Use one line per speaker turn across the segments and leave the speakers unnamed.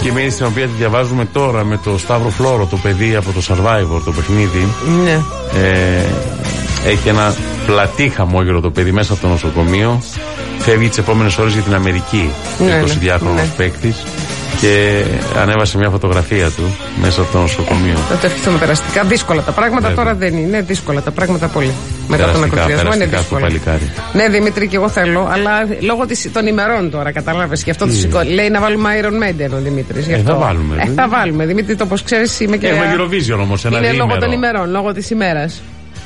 κείμενη στην οποία τη διαβάζουμε τώρα με το Σταύρο Φλόρο, το παιδί από το Survivor, το παιχνίδι.
Ναι.
Έχει ένα πλατή χαμόγελο το παιδί μέσα από το νοσοκομείο. Φεύγει τις επόμενες ώρες για την Αμερική. 22χρονος παίκτης. Και ανέβασε μια φωτογραφία του μέσα από το νοσοκομείο.
Θα το ευχηθούμε περαστικά. Δύσκολα τα πράγματα. Βέβαια. Τώρα δεν είναι δύσκολα τα πράγματα πολύ. Μετά τον ακροτηριασμό είναι δύσκολα. Ναι, Δημήτρη, και εγώ θέλω, αλλά λόγω των ημερών τώρα, κατάλαβες. Γι' αυτό λέει να βάλουμε Iron Maiden ο Δημήτρης.
Θα βάλουμε.
Θα βάλουμε. Δημήτρη, το όπως ξέρεις είμαι και.
Έχουμε Eurovision όμως.
Είναι λόγω των ημερών, λόγω της ημέρας.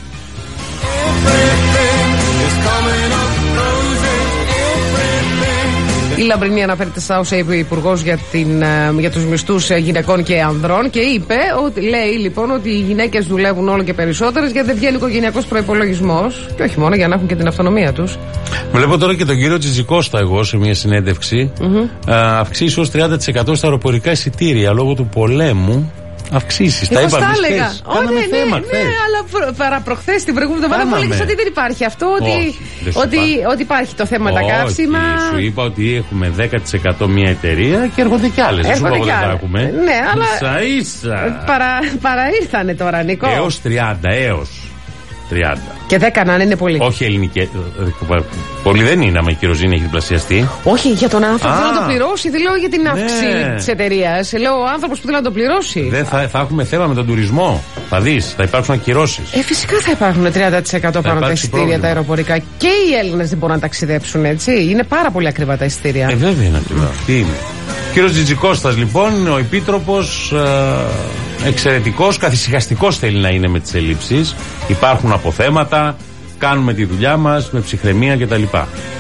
Η Λαμπρινή αναφέρεται στα όσα είπε ο Υπουργός για τους μισθούς γυναικών και ανδρών και είπε, λέει λοιπόν ότι οι γυναίκες δουλεύουν όλο και περισσότερες γιατί δεν βγαίνει οικογενειακός προϋπολογισμός και όχι μόνο για να έχουν και την αυτονομία τους.
Βλέπω τώρα και τον κύριο Τζιτζικώστα εγώ σε μια συνέντευξη. Αυξήσεις ως 30% στα αεροπορικά εισιτήρια λόγω του πολέμου. Αυξήσεις. Τα είπαμε χθες. Κάναμε θέμα χθες.
Ναι, αλλά παραπροχθές την προηγούμενη εβδομάδα μου έλεγες ότι δεν υπάρχει αυτό, ότι υπάρχει το θέμα τα καύσιμα.
Σου είπα ότι έχουμε 10% μια εταιρεία και έρχονται κι άλλες. Δεν σου είπα ότι δεν τα έχουμε.
Ναι, αλλά
ίσα.
Παραήρθανε τώρα, Νικό.
Έως 30.
Και 10 να είναι πολύ.
Όχι ελληνικές. Πολύ δεν είναι, άμα η κυροζήνη έχει διπλασιαστεί.
Όχι, για τον άνθρωπο που να το πληρώσει. Δεν λέω για την αύξηση της εταιρείας. Λέω ο άνθρωπος που θέλει να το πληρώσει.
Δεν θα έχουμε θέμα με τον τουρισμό. Θα δεις, θα υπάρξουν ακυρώσεις.
Φυσικά θα υπάρχουν 30% πάνω τα εισιτήρια τα αεροπορικά. Και οι Έλληνες δεν μπορούν να ταξιδέψουν, έτσι. Είναι πάρα πολύ ακριβά τα εισιτήρια.
Βέβαια είναι ακριβά. Τι είναι. Κύριος Τζιτζικώστας λοιπόν, ο Επίτροπος, εξαιρετικός, καθησυχαστικός θέλει να είναι με τις ελλείψεις. Υπάρχουν αποθέματα, κάνουμε τη δουλειά μας με ψυχραιμία κτλ.